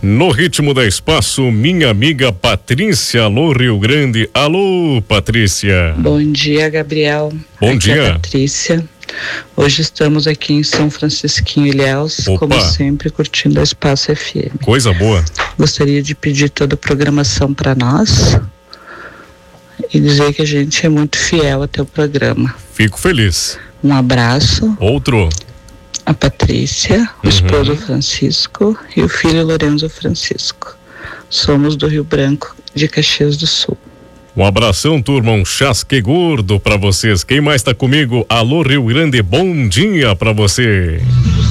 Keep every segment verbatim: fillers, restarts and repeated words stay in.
No ritmo da Espaço, minha amiga Patrícia, alô Rio Grande, alô Patrícia. Bom dia, Gabriel. Bom aqui dia. É a Patrícia. Hoje estamos aqui em São Francisquinho, Ilhéus, Opa. como sempre, curtindo a Espaço F M. Coisa boa. Gostaria de pedir toda a programação para nós e dizer que a gente é muito fiel até o programa. Fico feliz. Um abraço. Outro. A Patrícia, o Uhum. esposo Francisco e o filho Lorenzo Francisco. Somos do Rio Branco, de Caxias do Sul. Um abração, turma, um chasque gordo pra vocês. Quem mais tá comigo? Alô Rio Grande, bom dia pra você.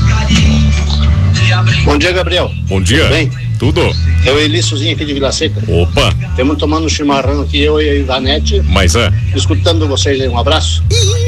Bom dia, Gabriel. Bom dia. Tudo bem? Tudo. Eu e Elissozinho aqui de Vila Seca. Opa. Estamos tomando um chimarrão aqui, eu e a Ivanete. Mas é. Escutando vocês aí, um abraço.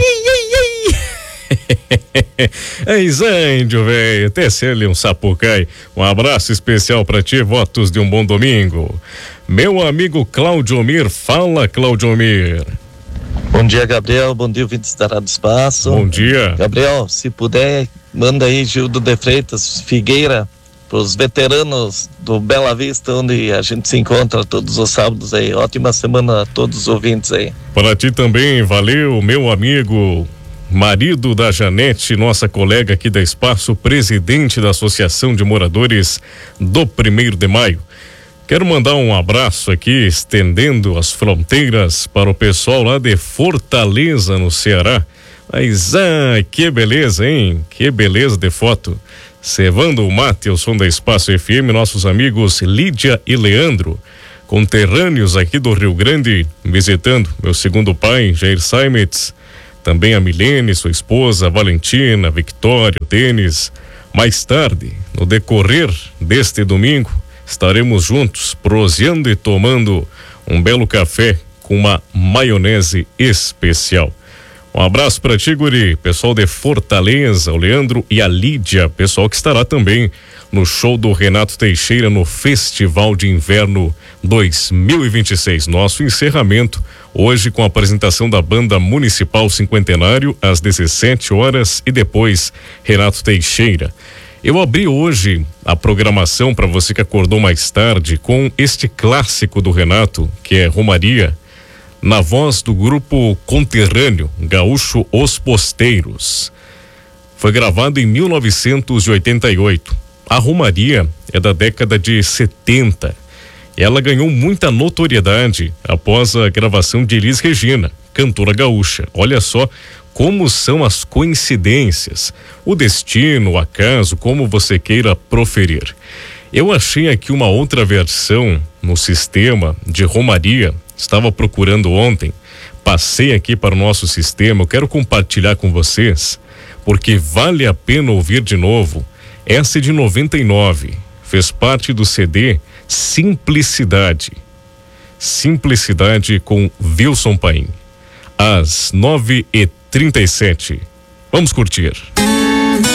Eis índio, velho, até se ele um sapucai. Um abraço especial pra ti, votos de um bom domingo. Meu amigo Claudiomir, fala Claudiomir. Bom dia, Gabriel, bom dia, ouvintes da Rádio Espaço. Bom dia. Gabriel, se puder, manda aí Gildo de Freitas, Figueira, pros veteranos do Bela Vista, onde a gente se encontra todos os sábados aí. Ótima semana a todos os ouvintes aí. Para ti também, valeu, meu amigo marido da Janete, nossa colega aqui da Espaço, presidente da Associação de Moradores do Primeiro de Maio. Quero mandar um abraço aqui, estendendo as fronteiras para o pessoal lá de Fortaleza, no Ceará. Mas, ah, que beleza, hein? Que beleza de foto. Cevando o mate, o som da Espaço F M, nossos amigos Lídia e Leandro, conterrâneos aqui do Rio Grande, visitando meu segundo pai, Jair Saimetz. Também a Milene, sua esposa, a Valentina, a Victória, o Denis. Mais tarde, no decorrer deste domingo, estaremos juntos, proseando e tomando um belo café com uma maionese especial. Um abraço para ti, guri, pessoal de Fortaleza, o Leandro e a Lídia, pessoal que estará também no show do Renato Teixeira no Festival de Inverno dois mil e vinte e seis. Nosso encerramento hoje com a apresentação da Banda Municipal Cinquentenário às dezessete horas e depois Renato Teixeira. Eu abri hoje a programação para você que acordou mais tarde com este clássico do Renato, que é Romaria, na voz do grupo conterrâneo gaúcho Os Posteiros. Foi gravado em mil novecentos e oitenta e oito. A Romaria é da década de setenta. Ela ganhou muita notoriedade após a gravação de Elis Regina, cantora gaúcha. Olha só como são as coincidências, o destino, o acaso, como você queira proferir. Eu achei aqui uma outra versão no sistema de Romaria, estava procurando ontem, passei aqui para o nosso sistema, eu quero compartilhar com vocês, porque vale a pena ouvir de novo. Essa é de noventa e nove, fez parte do C D Simplicidade. Simplicidade com Wilson Paim. Às nove e trinta e sete. Vamos curtir.